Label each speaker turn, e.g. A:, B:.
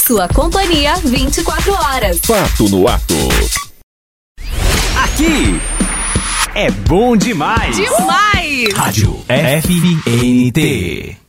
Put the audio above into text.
A: sua companhia 24 horas.
B: Fato no ato.
C: Aqui é bom demais.
A: Demais!
C: Rádio FNT.